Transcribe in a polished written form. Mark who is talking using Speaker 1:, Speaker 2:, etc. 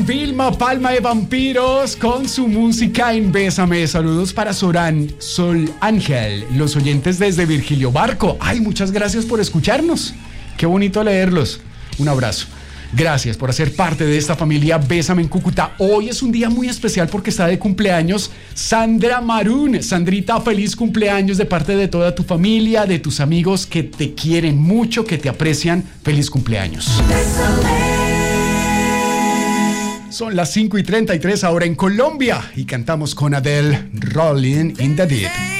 Speaker 1: Vilma Palma de Vampiros con su música en Bésame. Saludos para Sol Ángel, los oyentes desde Virgilio Barco. Ay, muchas gracias por escucharnos. Qué bonito leerlos. Un abrazo. Gracias por hacer parte de esta familia Bésame en Cúcuta. Hoy es un día muy especial porque está de cumpleaños Sandra Marún. Sandrita, feliz cumpleaños de parte de toda tu familia, de tus amigos que te quieren mucho, que te aprecian. Feliz cumpleaños. Son las 5:33 ahora en Colombia y cantamos con Adele, Rolling in the Deep.